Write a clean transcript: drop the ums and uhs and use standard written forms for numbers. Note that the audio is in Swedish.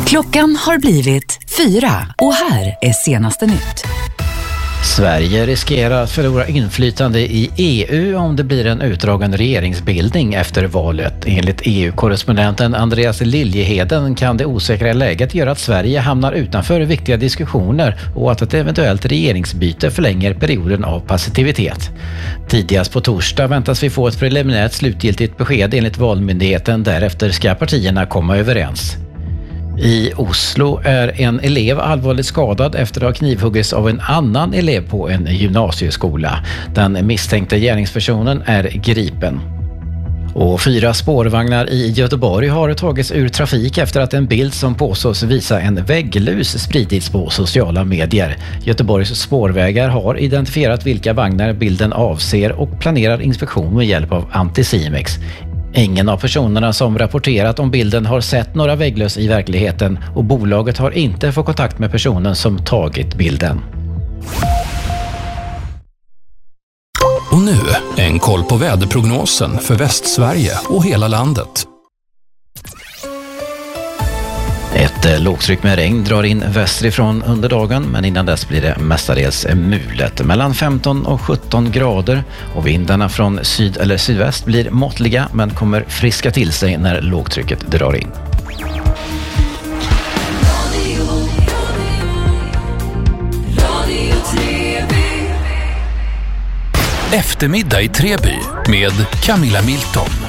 Klockan har blivit 4 och här är senaste nytt. Sverige riskerar att förlora inflytande i EU om det blir en utdragen regeringsbildning efter valet. Enligt EU-korrespondenten Andreas Liljeheden kan det osäkra läget göra att Sverige hamnar utanför viktiga diskussioner och att ett eventuellt regeringsbyte förlänger perioden av passivitet. Tidigast på torsdag väntas vi få ett preliminärt slutgiltigt besked enligt Valmyndigheten. Därefter ska partierna komma överens. I Oslo är en elev allvarligt skadad efter att ha knivhuggits av en annan elev på en gymnasieskola. Den misstänkte gärningspersonen är gripen. Och 4 spårvagnar i Göteborg har tagits ur trafik efter att en bild som påstås visa en vägglus spridits på sociala medier. Göteborgs spårvägar har identifierat vilka vagnar bilden avser och planerar inspektion med hjälp av Anticimex. Ingen av personerna som rapporterat om bilden har sett några vägglöss i verkligheten och bolaget har inte fått kontakt med personen som tagit bilden. Och nu en koll på väderprognosen för Västsverige och hela landet. Ett lågtryck med regn drar in västerifrån under dagen, men innan dess blir det mestadels mulet. Mellan 15 och 17 grader och vindarna från syd eller sydväst blir måttliga men kommer friska till sig när lågtrycket drar in. Eftermiddag i Treby med Camilla Milton.